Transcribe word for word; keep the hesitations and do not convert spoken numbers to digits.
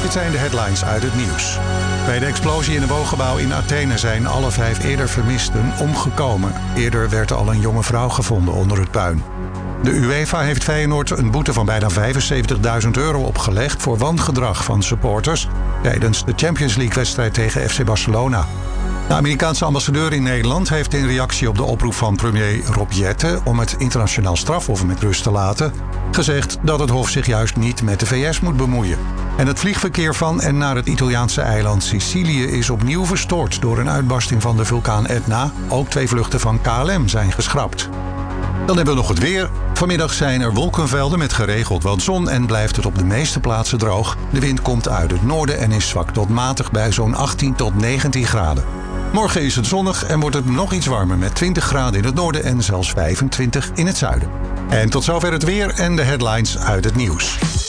Dit zijn de headlines uit het nieuws. Bij de explosie in een woongebouw in Athene zijn alle vijf eerder vermisten omgekomen. Eerder werd al een jonge vrouw gevonden onder het puin. De UEFA heeft Feyenoord een boete van bijna vijfenzeventigduizend euro opgelegd voor wangedrag van supporters tijdens de Champions League-wedstrijd tegen F C Barcelona. De Amerikaanse ambassadeur in Nederland heeft in reactie op de oproep van premier Rob Jetten om het internationaal strafhof met rust te laten gezegd dat het hof zich juist niet met de V S moet bemoeien. En het vliegverkeer van en naar het Italiaanse eiland Sicilië is opnieuw verstoord door een uitbarsting van de vulkaan Etna. Ook twee vluchten van K L M zijn geschrapt. Dan hebben we nog het weer. Vanmiddag zijn er wolkenvelden met geregeld wat zon en blijft het op de meeste plaatsen droog. De wind komt uit het noorden en is zwak tot matig bij zo'n achttien tot negentien graden. Morgen is het zonnig en wordt het nog iets warmer met twintig graden in het noorden en zelfs vijfentwintig in het zuiden. En tot zover het weer en de headlines uit het nieuws.